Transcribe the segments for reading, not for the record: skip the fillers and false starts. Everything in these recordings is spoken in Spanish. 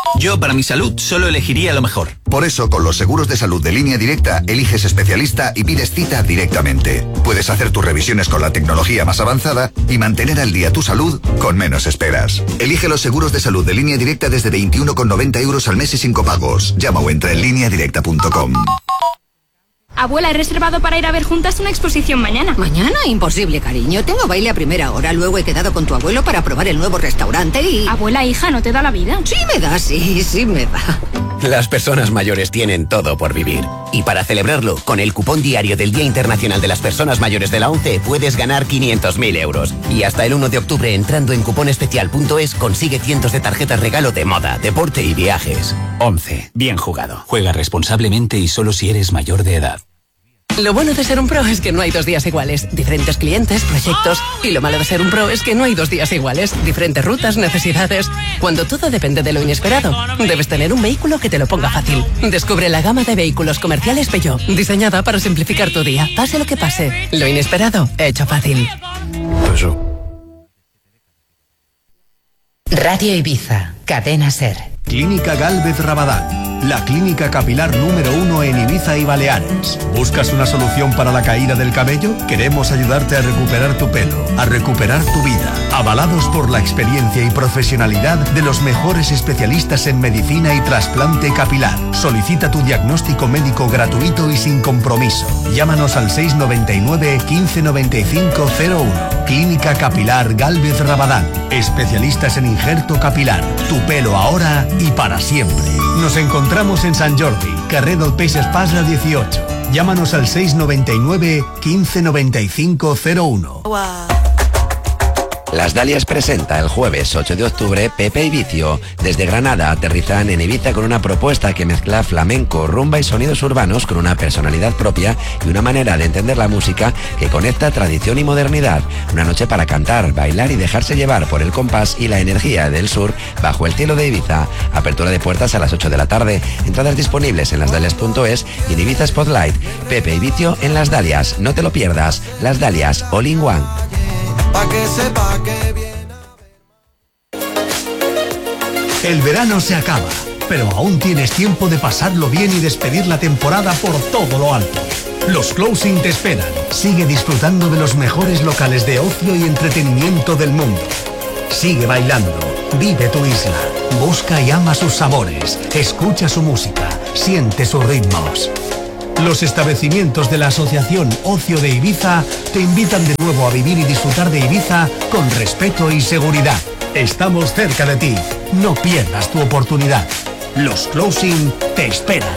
Yo, para mi salud, solo elegiría lo mejor. Por eso, con los seguros de salud de Línea Directa, eliges especialista y pides cita directamente. Puedes hacer tus revisiones con la tecnología más avanzada y mantener al día tu salud con menos esperas. Elige los seguros de salud de Línea Directa desde 21,90 € al mes y sin copagos. Llama o entra en lineadirecta.com. Abuela, he reservado para ir a ver juntas una exposición mañana. ¿Mañana? Imposible, cariño. Tengo baile a primera hora. Luego he quedado con tu abuelo para probar el nuevo restaurante y... Abuela, hija, ¿no te da la vida? Sí me da, sí me da. Las personas mayores tienen todo por vivir. Y para celebrarlo, con el cupón diario del Día Internacional de las Personas Mayores de la ONCE puedes ganar 500.000 euros. Y hasta el 1 de octubre, entrando en cuponespecial.es, consigue cientos de tarjetas regalo de moda, deporte y viajes. ONCE. Bien jugado. Juega responsablemente y solo si eres mayor de edad. Lo bueno de ser un pro es que no hay 2 días iguales. Diferentes clientes, proyectos. Y lo malo de ser un pro es que no hay 2 días iguales. Diferentes rutas, necesidades. Cuando todo depende de lo inesperado, debes tener un vehículo que te lo ponga fácil. Descubre la gama de vehículos comerciales Peugeot, diseñada para simplificar tu día. Pase lo que pase, lo inesperado, hecho fácil. Eso. Radio Ibiza, Cadena SER. Clínica Gálvez Rabadán, la clínica capilar número 1 en Ibiza y Baleares. ¿Buscas una solución para la caída del cabello? Queremos ayudarte a recuperar tu pelo, a recuperar tu vida. Avalados por la experiencia y profesionalidad de los mejores especialistas en medicina y trasplante capilar. Solicita tu diagnóstico médico gratuito y sin compromiso. Llámanos al 699 15 95 01. Clínica Capilar Gálvez Rabadán. Especialistas en injerto capilar. Tu pelo ahora y para siempre. Nos encontramos en Sant Jordi, carrer del Peix Espasa 18. Llámanos al 699 15 95 01. Las Dalias presenta el jueves 8 de octubre Pepe y Vicio. Desde Granada aterrizan en Ibiza con una propuesta que mezcla flamenco, rumba y sonidos urbanos con una personalidad propia y una manera de entender la música que conecta tradición y modernidad. Una noche para cantar, bailar y dejarse llevar por el compás y la energía del sur bajo el cielo de Ibiza. Apertura de puertas a las 8 de la tarde. Entradas disponibles en lasdalias.es y en Ibiza Spotlight. Pepe y Vicio en Las Dalias. No te lo pierdas. Las Dalias, all in one. El verano se acaba, pero aún tienes tiempo de pasarlo bien y despedir la temporada por todo lo alto. Los Closing te esperan. Sigue disfrutando de los mejores locales de ocio y entretenimiento del mundo. Sigue bailando, vive tu isla, busca y ama sus sabores, escucha su música, siente sus ritmos. Los establecimientos de la Asociación Ocio de Ibiza te invitan de nuevo a vivir y disfrutar de Ibiza con respeto y seguridad. Estamos cerca de ti. No pierdas tu oportunidad. Los Closing te esperan.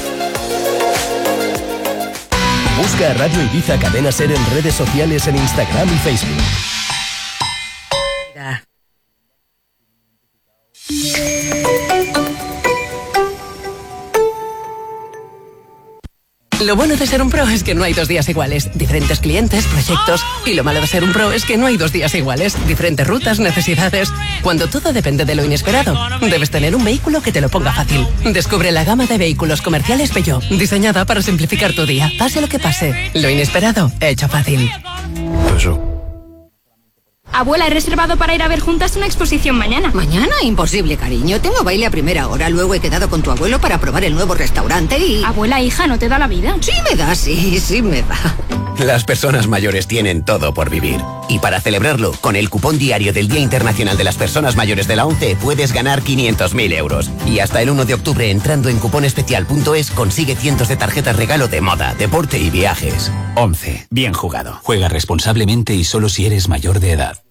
Busca a Radio Ibiza Cadena SER en redes sociales en Instagram y Facebook. Lo bueno de ser un pro es que no hay 2 días iguales. Diferentes clientes, proyectos. Y lo malo de ser un pro es que no hay 2 días iguales. Diferentes rutas, necesidades. Cuando todo depende de lo inesperado, debes tener un vehículo que te lo ponga fácil. Descubre la gama de vehículos comerciales Peugeot, diseñada para simplificar tu día. Pase lo que pase, lo inesperado, hecho fácil. Eso. Abuela, he reservado para ir a ver juntas una exposición mañana. ¿Mañana? Imposible, cariño. Tengo baile a primera hora. Luego he quedado con tu abuelo para probar el nuevo restaurante y... Abuela, hija, ¿no te da la vida? Sí me da, sí me da. Las personas mayores tienen todo por vivir. Y para celebrarlo, con el cupón diario del Día Internacional de las Personas Mayores de la ONCE puedes ganar 500.000 euros. Y hasta el 1 de octubre, entrando en cuponespecial.es, consigue cientos de tarjetas regalo de moda, deporte y viajes. ONCE. Bien jugado. Juega responsablemente y solo si eres mayor de edad.